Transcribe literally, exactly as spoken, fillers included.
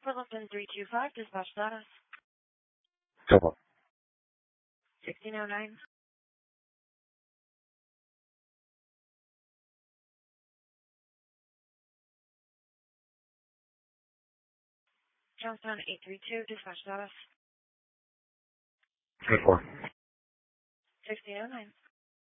Burlington three two five, dispatch status. Come on. sixteen oh nine. Johnstown eight three two, dispatch status. Good one. sixteen oh nine.